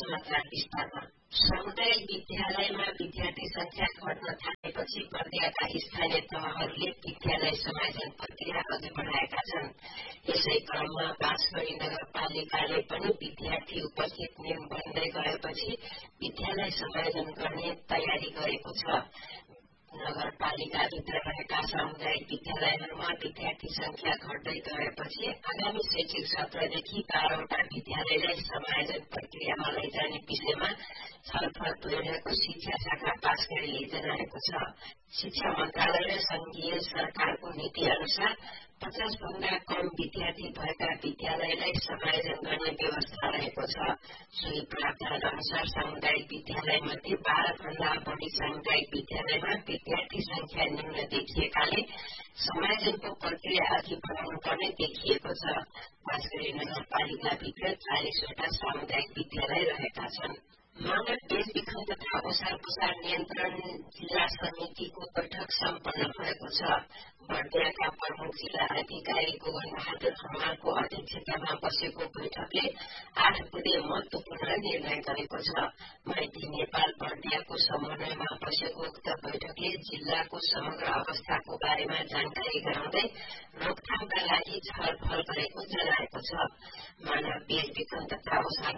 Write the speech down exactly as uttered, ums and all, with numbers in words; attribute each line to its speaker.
Speaker 1: समाचार विस्तारमा। सामुदायिक विद्यालयमा विद्यार्थी संख्या घट्न थालेपछि बर्दियाका स्थानीय तहहरूले विद्यालय समायोजन प्रक्रिया अघि बढाएका छन्। यसै क्रममा बाँसगढी नगरपालिकाले पनि विद्यार्थी उपस्थित नियम बन्दै गएपछि विद्यालय समायोजन गर्ने तयारी गरेको छ। नगरपालिकाभित्र रहेका सामुदायिक विद्यालयहरूमा विद्यार्थी संख्या घट्दै गएपछि आगामी शैक्षिक सत्रदेखि बाह्रवटा विद्यालयलाई समायोजन प्रक्रियामा लैजाने विषयमा छलफल भइरहेको शिक्षा शाखा बाँसगढीले जनाएको छ। शिक्षा मन्त्रालय र संघीय सरकारको नीति अनुसार पचास भन्दा कम विद्यार्थी भएका विद्यालयलाई समायोजन गर्ने व्यवस्था रहेको छ। सोही प्रावधान अनुसार सामुदायिक विद्यालय मध्ये बाह्र भन्दा बढ़ी सामुदायिक विद्यालयमा विद्यार्थी संख्या न्यून देखिएकाले समायोजनको प्रक्रिया अघि बढाउनु पर्ने देखिएको छ। बाँसगढी नगरपालिकाभित्र चालिसवटा सामुदायिक विद्यालय रहेका छन्। मानव बेचबिखन तथा ओसार पसार नियन्त्रण जिल्ला समितिको बैठक सम्पन्न भएको छ। बर्दियाका प्रमुख जिल्ला अधिकारी गोवन बहादुर हमालको अध्यक्षतामा बसेको बैठकले आठ बुँदे महत्वपूर्ण निर्णय गरेको छ। मैत्री नेपाल बर्दियाको समन्वयमा बसेको उक्त बैठकले जिल्लाको समग्र अवस्थाको बारेमा जानकारी गराउँदै रोकथामका लागि छलफल गरेको जनाएको छ। मानव बेचबिखन तथा ओसार